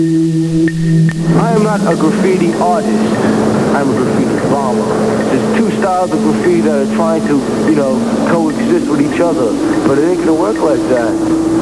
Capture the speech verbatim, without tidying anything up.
I am not a graffiti artist. I'm a graffiti bomber. There's two styles of graffiti that are trying to, you know, coexist with each other. But it ain't gonna work like that.